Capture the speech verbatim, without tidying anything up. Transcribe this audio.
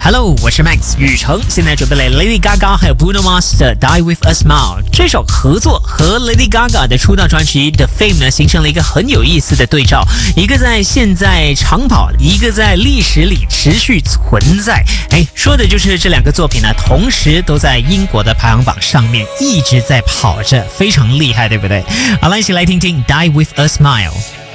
Hello， 我是 Max 雨成，现在准备了 Lady Gaga 还有 Bruno Mars 的 Die With A Smile 这首合作和 Lady Gaga 的出道专辑 The Fame 呢，形成了一个很有意思的对照，一个在现在长跑，一个在历史里持续存在。哎，说的就是这两个作品呢，同时都在英国的排行榜上面一直在跑着，非常厉害，对不对？好了，一起来听听 Die With A Smile。